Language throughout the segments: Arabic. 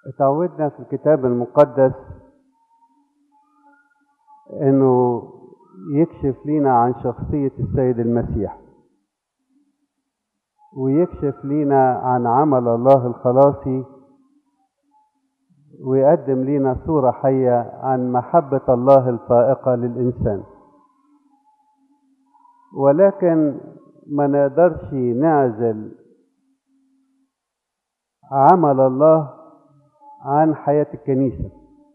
اتعودنا في الكتاب المقدس انه يكشف لينا عن شخصية السيد المسيح، ويكشف لينا عن عمل الله الخلاصي، ويقدم لينا صورة حية عن محبة الله الفائقة للإنسان. ولكن ما نقدرش نعزل عمل الله عن حياة الكنيسة.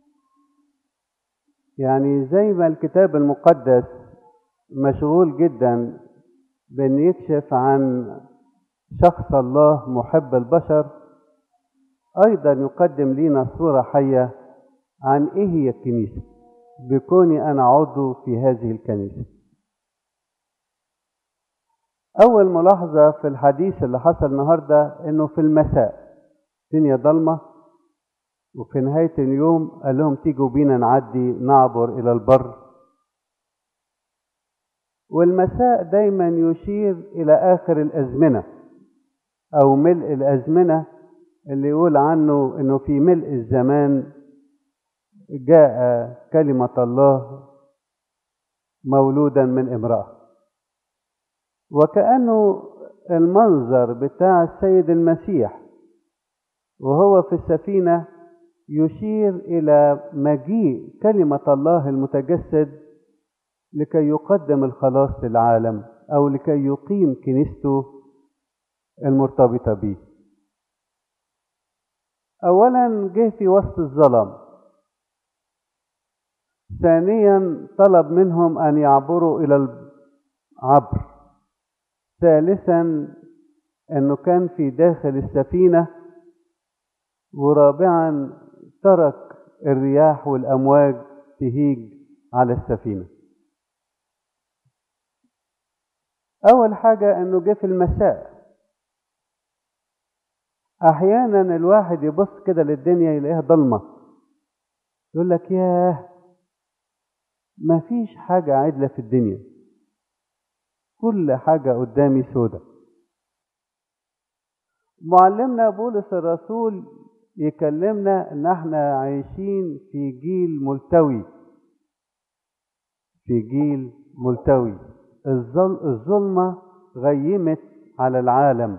يعني زي ما الكتاب المقدس مشغول جدا بأن يكشف عن شخص الله محب البشر، أيضا يقدم لنا صورة حية عن إيه هي الكنيسة بكوني أنا عضو في هذه الكنيسة. أول ملاحظة في الحديث اللي حصل النهاردة إنه في المساء الدنيا ضلمة، وفي نهاية اليوم قال لهم تيجوا بينا نعدي نعبر إلى البر. والمساء دايما يشير إلى آخر الأزمنة أو ملء الأزمنة، اللي يقول عنه إنه في ملء الزمان جاء كلمة الله مولودا من امرأة. وكأنه المنظر بتاع السيد المسيح وهو في السفينة يشير إلى مجيء كلمة الله المتجسد لكي يقدم الخلاص للعالم، أو لكي يقيم كنيسته المرتبطة به. أولا جه في وسط الظلام، ثانيا طلب منهم أن يعبروا إلى العبر، ثالثا أنه كان في داخل السفينة، ورابعا ترك الرياح والأمواج تهيج على السفينة. أول حاجة أنه جه في المساء. أحيانا الواحد يبص كده للدنيا يلاقيها ضلمة، يقول لك ياه ما فيش حاجة عدلة في الدنيا، كل حاجة قدامي سودة. معلمنا بولس الرسول يكلمنا ان احنا عايشين في جيل ملتوي، في جيل ملتوي. الظلمة غيمت على العالم.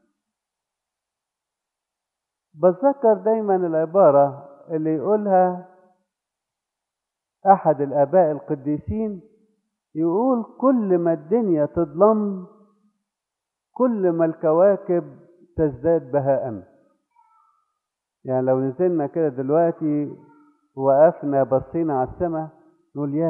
بتذكر دايما العبارة اللي يقولها احد الاباء القديسين، يقول كل ما الدنيا تظلم كل ما الكواكب تزداد بهاء. يعني لو نزلنا كده دلوقتي وقفنا بصينا على السماء نقول يا